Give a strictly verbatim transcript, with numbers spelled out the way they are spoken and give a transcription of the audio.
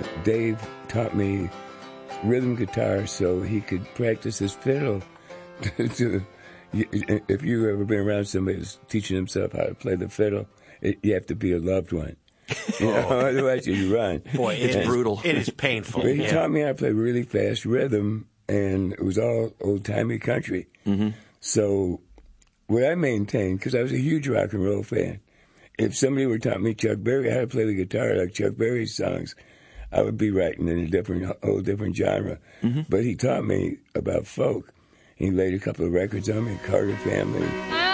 Dave taught me rhythm guitar so he could practice his fiddle. to, to, if you've ever been around somebody who's teaching himself how to play the fiddle, it, you have to be a loved one. You know, oh. Otherwise you run. Boy, it's and brutal. It is painful. But he yeah. taught me how to play really fast rhythm, and it was all old-timey country. Mm-hmm. So what I maintained, because I was a huge rock and roll fan, if somebody were taught me Chuck Berry how to play the guitar like Chuck Berry's songs, I would be writing in a different, whole different genre. Mm-hmm. But he taught me about folk. He laid a couple of records on me, Carter Family.